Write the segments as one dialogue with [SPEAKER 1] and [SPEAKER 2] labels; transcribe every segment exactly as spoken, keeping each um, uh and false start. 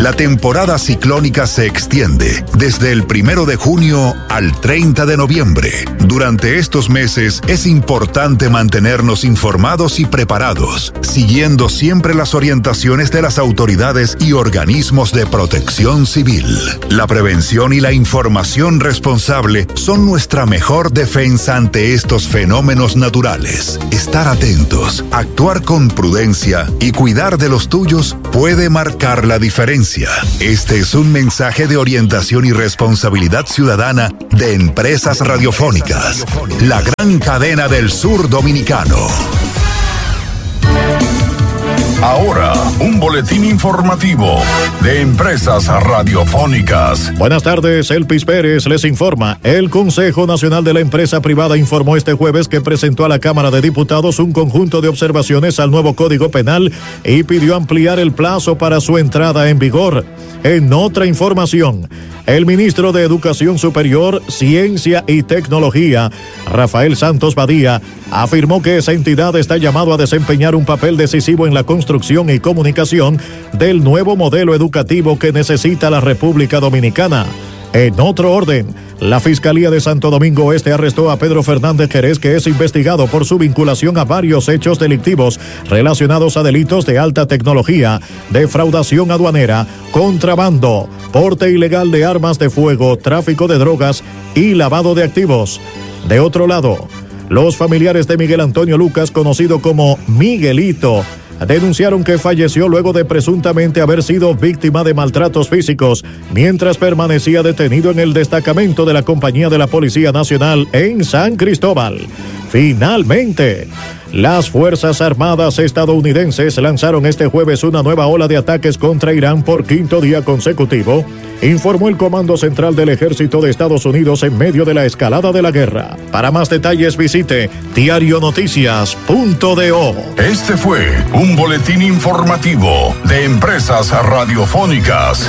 [SPEAKER 1] La temporada ciclónica se extiende desde el primero de junio al treinta de noviembre. Durante estos meses es importante mantenernos informados y preparados, siguiendo siempre las orientaciones de las autoridades y organismos de protección civil. La prevención y la información responsable son nuestra mejor defensa ante estos fenómenos naturales. Estar atentos, actuar con prudencia y cuidar de los tuyos puede marcar la diferencia. Este es un mensaje de orientación y responsabilidad ciudadana de Empresas Radiofónicas, la gran cadena del sur dominicano.
[SPEAKER 2] Ahora, un boletín informativo de Empresas Radiofónicas.
[SPEAKER 3] Buenas tardes, Elpis Pérez les informa. El Consejo Nacional de la Empresa Privada informó este jueves que presentó a la Cámara de Diputados un conjunto de observaciones al nuevo Código Penal y pidió ampliar el plazo para su entrada en vigor. En otra información, el ministro de Educación Superior, Ciencia y Tecnología, Rafael Santos Badía, afirmó que esa entidad está llamado a desempeñar un papel decisivo en la construcción y comunicación del nuevo modelo educativo que necesita la República Dominicana. En otro orden, la Fiscalía de Santo Domingo Oeste arrestó a Pedro Fernández Jerez, que es investigado por su vinculación a varios hechos delictivos relacionados a delitos de alta tecnología, defraudación aduanera, contrabando, porte ilegal de armas de fuego, tráfico de drogas y lavado de activos. De otro lado, los familiares de Miguel Antonio Lucas, conocido como Miguelito, denunciaron que falleció luego de presuntamente haber sido víctima de maltratos físicos mientras permanecía detenido en el destacamento de la Compañía de la Policía Nacional en San Cristóbal. Finalmente, las Fuerzas Armadas estadounidenses lanzaron este jueves una nueva ola de ataques contra Irán por quinto día consecutivo, informó el Comando Central del Ejército de Estados Unidos en medio de la escalada de la guerra. Para más detalles visite diario noticias punto do.
[SPEAKER 2] Este fue un boletín informativo de Empresas Radiofónicas.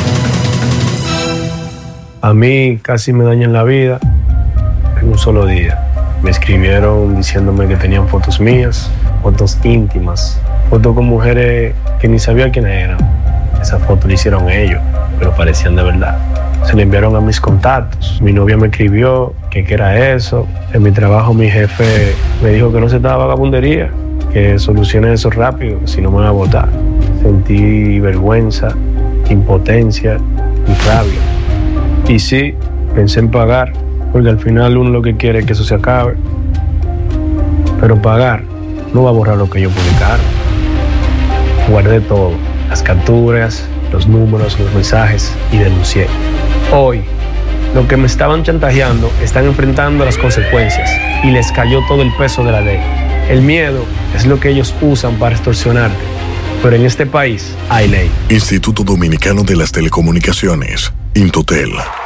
[SPEAKER 4] A mí casi me dañan la vida en un solo día. Me escribieron diciéndome que tenían fotos mías, fotos íntimas, fotos con mujeres que ni sabía quiénes eran. Esas fotos la hicieron ellos, pero parecían de verdad. Se le enviaron a mis contactos. Mi novia me escribió que qué era eso. En mi trabajo mi jefe me dijo que no se estaba vagabundería, que solucione eso rápido, si no me van a votar. Sentí vergüenza, impotencia y rabia. Y sí, pensé en pagar, porque al final uno lo que quiere es que eso se acabe. Pero pagar no va a borrar lo que yo publicaron. Guardé todo, las capturas, los números, los mensajes, y denuncié. Hoy, los que me estaban chantajeando están enfrentando las consecuencias y les cayó todo el peso de la ley. El miedo es lo que ellos usan para extorsionarte, pero en este país hay ley.
[SPEAKER 2] Instituto Dominicano de las Telecomunicaciones, Intotel.